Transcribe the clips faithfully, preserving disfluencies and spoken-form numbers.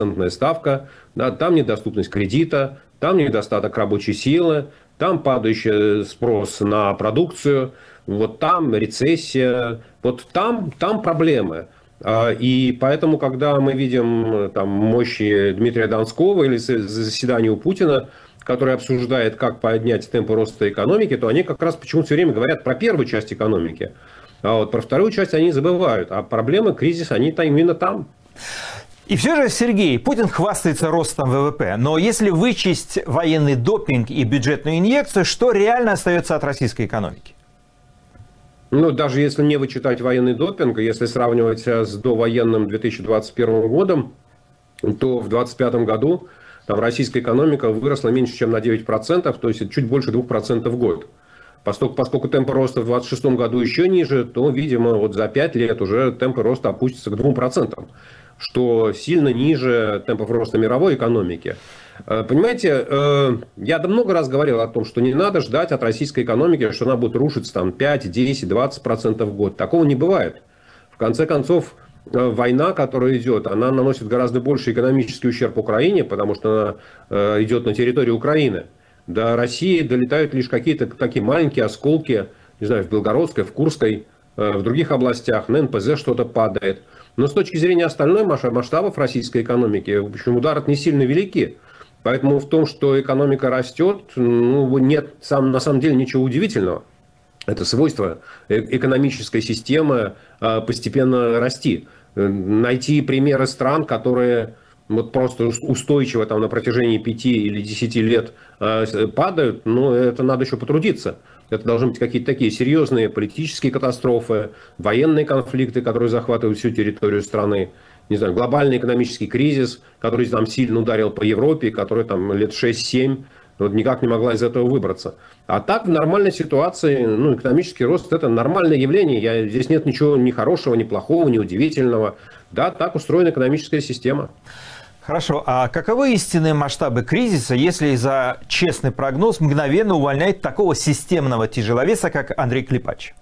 процентная ставка, да, там недоступность кредита, там недостаток рабочей силы, там падающий спрос на продукцию, вот там рецессия, вот там, там проблемы. И поэтому, когда мы видим там мощи Дмитрия Донского или заседание у Путина, который обсуждает, как поднять темпы роста экономики, то они как раз почему-то все время говорят про первую часть экономики. А вот про вторую часть они забывают. А проблемы, кризис, они там, именно там. И все же, Сергей, Путин хвастается ростом ВВП. Но если вычесть военный допинг и бюджетную инъекцию, что реально остается от российской экономики? Ну, даже если не вычитать военный допинг, если сравнивать с довоенным две тысячи двадцать первым годом, то в две тысячи двадцать пятом году там российская экономика выросла меньше, чем на девять процентов, то есть чуть больше двух процентов в год. Поскольку, поскольку темпы роста в две тысячи двадцать шестом году еще ниже, то, видимо, вот за пять лет уже темпы роста опустятся к двум процентам, что сильно ниже темпов роста мировой экономики. Понимаете, я много раз говорил о том, что не надо ждать от российской экономики, что она будет рушиться там пять, десять, двадцать процентов в год. Такого не бывает. В конце концов, война, которая идет, она наносит гораздо больше экономический ущерб Украине, потому что она идет на территории Украины. До России долетают лишь какие-то такие маленькие осколки, не знаю, в Белгородской, в Курской, в других областях, на эн пэ зэ что-то падает. Но с точки зрения остальной масштабов российской экономики, в общем, удары не сильно велики. Поэтому в том, что экономика растет, ну, нет сам, на самом деле ничего удивительного. Это свойство экономической системы постепенно расти. Найти примеры стран, которые вот просто устойчиво там, на протяжении пяти или десяти лет падают, ну, это надо еще потрудиться. Это должны быть какие-то такие серьезные политические катастрофы, военные конфликты, которые захватывают всю территорию страны. Не знаю, глобальный экономический кризис, который там сильно ударил по Европе, который там лет шесть-семь вот, никак не могла из этого выбраться. А так в нормальной ситуации, ну, экономический рост – это нормальное явление. Я, здесь нет ничего ни хорошего, ни плохого, ни удивительного. Да, так устроена экономическая система. Хорошо. А каковы истинные масштабы кризиса, если за честный прогноз мгновенно увольняет такого системного тяжеловеса, как Андрей Клепач?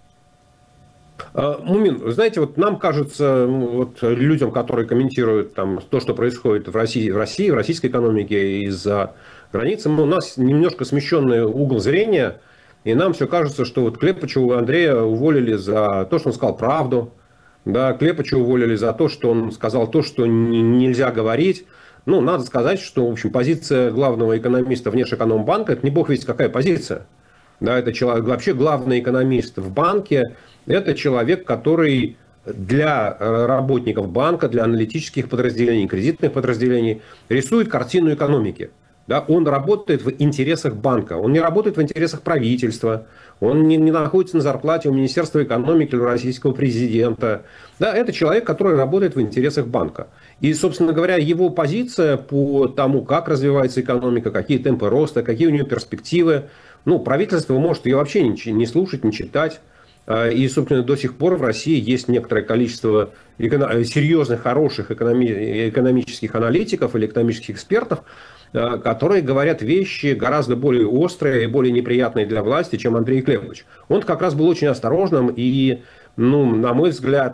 Мумин, знаете, вот нам кажется, вот людям, которые комментируют там, то, что происходит в России, в России, в российской экономике из-за границы, у нас немножко смещенный угол зрения, и нам все кажется, что вот Клепача у Андрея уволили за то, что он сказал правду, да, Клепача уволили за то, что он сказал то, что нельзя говорить. Ну, надо сказать, что, в общем, позиция главного экономиста Внешэкономбанка – это не бог весть какая позиция. Да, это человек, вообще главный экономист в банке – это человек, который для работников банка, для аналитических подразделений, кредитных подразделений рисует картину экономики. Да, он работает в интересах банка, он не работает в интересах правительства, он не, не находится на зарплате у Министерства экономики или у российского президента. Да, это человек, который работает в интересах банка. И, собственно говоря, его позиция по тому, как развивается экономика, какие темпы роста, какие у нее перспективы, ну, правительство может ее вообще не, не слушать, не читать. И, собственно, до сих пор в России есть некоторое количество серьезных, хороших экономи- экономических аналитиков или экономических экспертов, которые говорят вещи гораздо более острые и более неприятные для власти, чем Андрей Клепач. Он как раз был очень осторожным и, ну, на мой взгляд,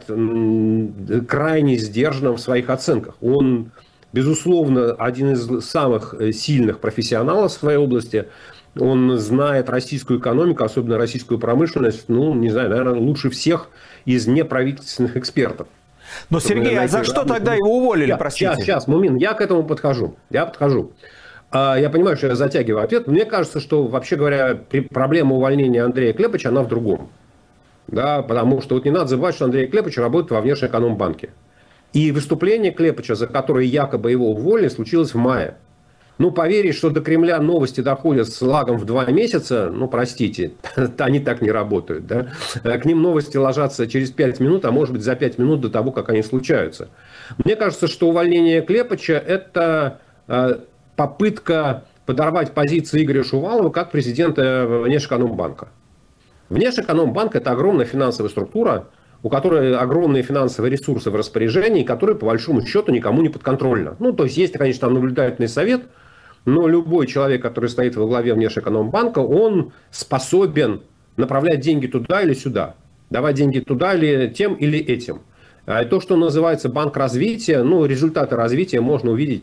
крайне сдержанным в своих оценках. Он, безусловно, один из самых сильных профессионалов в своей области. Он знает российскую экономику, особенно российскую промышленность, ну, не знаю, наверное, лучше всех из неправительственных экспертов. Но, Сергей, а за что тогда его уволили, я, простите? Сейчас, сейчас, момент, я к этому подхожу. Я подхожу. Я понимаю, что я затягиваю ответ. Мне кажется, что, вообще говоря, проблема увольнения Андрея Клепача, она в другом. Да, потому что вот не надо забывать, что Андрей Клепач работает во Внешэкономбанке. И выступление Клепача, за которое якобы его уволили, случилось в мае. Ну, поверить, что до Кремля новости доходят с лагом в два месяца, ну, простите, они так не работают. Да? К ним новости ложатся через пять минут, а может быть за пять минут до того, как они случаются. Мне кажется, что увольнение Клепача – это попытка подорвать позиции Игоря Шувалова как президента Внешэкономбанка. Внешэкономбанк – это огромная финансовая структура, у которой огромные финансовые ресурсы в распоряжении, которые, по большому счету, никому не подконтрольны. Ну, то есть, есть, конечно, там наблюдательный совет, но любой человек, который стоит во главе Внешэкономбанка, он способен направлять деньги туда или сюда, давать деньги туда или тем или этим. А то, что называется банк развития, ну, результаты развития можно увидеть